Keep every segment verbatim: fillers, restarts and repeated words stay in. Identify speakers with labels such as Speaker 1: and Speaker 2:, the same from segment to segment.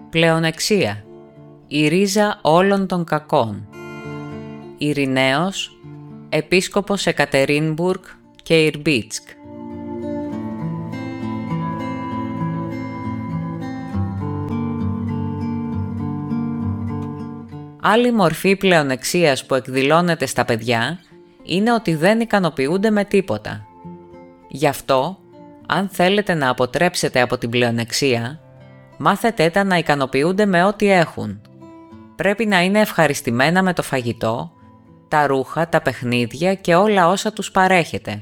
Speaker 1: Πλεονεξία. Η ρίζα όλων των κακών. Ειρηναίος, επίσκοπος Εκατερίνμπουργκ και Ιρμπίτσκ. Άλλη μορφή πλεονεξίας που εκδηλώνεται στα παιδιά είναι ότι δεν ικανοποιούνται με τίποτα. Γι' αυτό, αν θέλετε να αποτρέψετε από την πλεονεξία, μάθετε τα να ικανοποιούνται με ό,τι έχουν. Πρέπει να είναι ευχαριστημένα με το φαγητό, τα ρούχα, τα παιχνίδια και όλα όσα τους παρέχετε.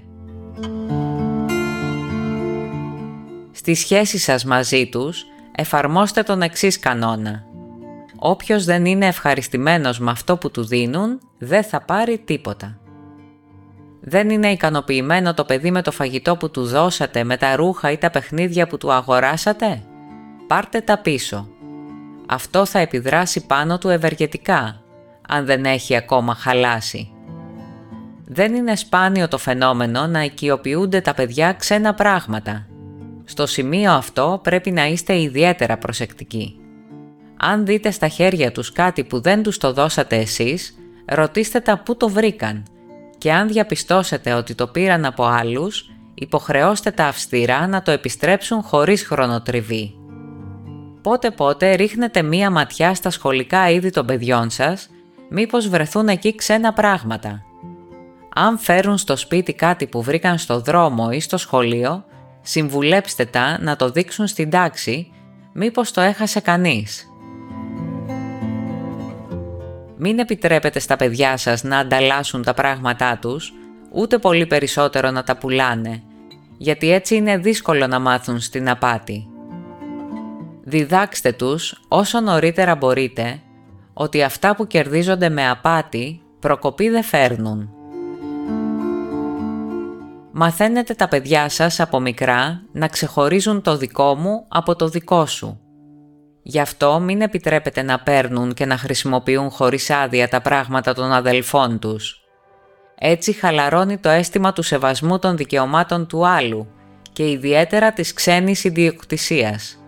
Speaker 1: Στη σχέση σας μαζί τους, εφαρμόστε τον εξής κανόνα. Όποιος δεν είναι ευχαριστημένος με αυτό που του δίνουν, δεν θα πάρει τίποτα. Δεν είναι ικανοποιημένο το παιδί με το φαγητό που του δώσατε, με τα ρούχα ή τα παιχνίδια που του αγοράσατε? Πάρτε τα πίσω. Αυτό θα επιδράσει πάνω του ευεργετικά, αν δεν έχει ακόμα χαλάσει. Δεν είναι σπάνιο το φαινόμενο να οικειοποιούνται τα παιδιά ξένα πράγματα. Στο σημείο αυτό πρέπει να είστε ιδιαίτερα προσεκτικοί. Αν δείτε στα χέρια τους κάτι που δεν τους το δώσατε εσείς, ρωτήστε τα πού το βρήκαν και αν διαπιστώσετε ότι το πήραν από άλλους, υποχρεώστε τα αυστηρά να το επιστρέψουν χωρίς χρονοτριβή. Πότε-πότε ρίχνετε μία ματιά στα σχολικά είδη των παιδιών σας, μήπως βρεθούν εκεί ξένα πράγματα. Αν φέρουν στο σπίτι κάτι που βρήκαν στο δρόμο ή στο σχολείο, συμβουλέψτε τα να το δείξουν στην τάξη, μήπως το έχασε κανείς. Μην επιτρέπετε στα παιδιά σας να ανταλλάσσουν τα πράγματά τους, ούτε πολύ περισσότερο να τα πουλάνε, γιατί έτσι είναι δύσκολο να μάθουν στην απάτη. Διδάξτε τους όσο νωρίτερα μπορείτε ότι αυτά που κερδίζονται με απάτη προκοπή δεν φέρνουν. Μαθαίνετε τα παιδιά σας από μικρά να ξεχωρίζουν το δικό μου από το δικό σου. Γι' αυτό μην επιτρέπετε να παίρνουν και να χρησιμοποιούν χωρίς άδεια τα πράγματα των αδελφών τους. Έτσι χαλαρώνει το αίσθημα του σεβασμού των δικαιωμάτων του άλλου και ιδιαίτερα της ξένης ιδιοκτησίας.